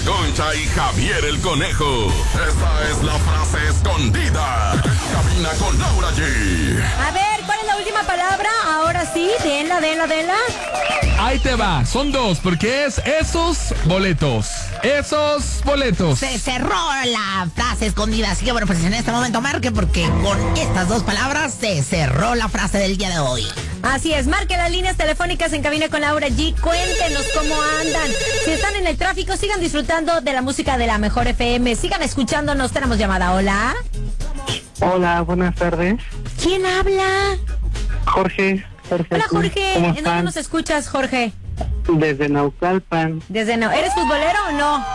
Concha y Javier el Conejo. Esta es la frase escondida. Cabina con Laura G. A ver, ¿cuál es la última palabra? Ahora sí, denla. Ahí te va, son dos, porque es esos boletos. Se cerró la frase escondida, así que bueno, pues en este momento marque, porque con estas dos palabras se cerró la frase del día de hoy. Así es, marque las líneas telefónicas en Cabina con Laura G. Cuéntenos cómo andan. Si están en el tráfico, sigan disfrutando de la música de la Mejor FM. Sigan escuchándonos. Tenemos llamada. Hola. Hola, buenas tardes. ¿Quién habla? Jorge. Hola, Jorge. ¿Cómo ¿En dónde están? nos escuchas, Jorge? Desde Naucalpan. ¿Eres futbolero o no?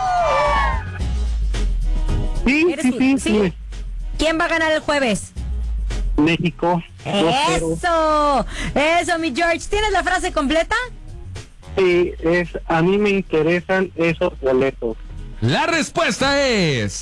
Sí. ¿Sí? ¿Quién va a ganar el jueves? México. 2-0. Eso, mi George. ¿Tienes la frase completa? Sí, a mí me interesan esos boletos. La respuesta es...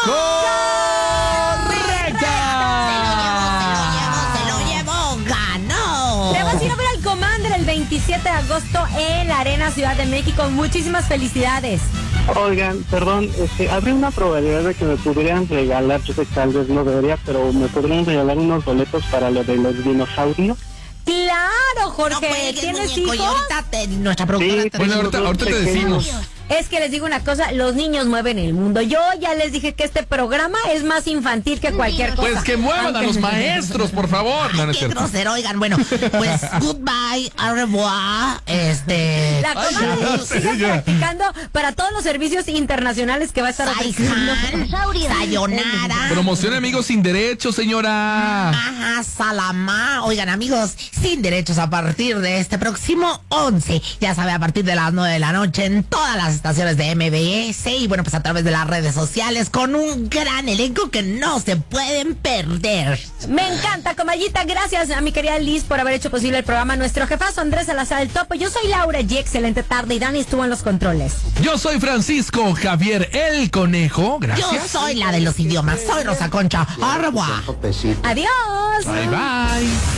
Se lo llevó, ganó. Te vas a ir a ver al Commander el 27 de agosto en la Arena Ciudad de México. Muchísimas felicidades. Oigan, perdón, ¿habría una probabilidad de que me pudieran regalar? Yo sé que tal vez no debería, pero ¿me podrían regalar unos boletos para lo de los dinosaurios? Claro, Jorge. No cuelgues, ¿Tienes muñeco, y hijos? ahorita nuestra productora Sí, te Bueno, tengo ahorita dos te pequeños. decimos. Es que les digo una cosa, los niños mueven el mundo. Yo ya les dije que este programa es más infantil que cualquier cosa. Pues que muevan a los maestros, por favor. No, no es Qué cierto. grosero, oigan, bueno, pues goodbye, au revoir, La Commander sigue practicando para todos los servicios internacionales que va a estar ofreciendo. Saihan, sayonara, Promoción amigos sin derechos, señora. ajá, salamá. Oigan, amigos, sin derechos a partir de este próximo 11, ya sabe, a partir de las 9 de la noche en todas las estaciones de MBS y bueno, pues a través de las redes sociales con un gran elenco que no se pueden perder. Me encanta, Comayita. Gracias a mi querida Liz por haber hecho posible el programa. Nuestro jefazo Andrés Salazar el Topo. Yo soy Laura G. Excelente tarde y Dani estuvo en los controles. Yo soy Francisco Javier el Conejo. Yo Gracias. soy la de los idiomas, soy Rosa Concha. Au revoir. Adiós. Bye bye.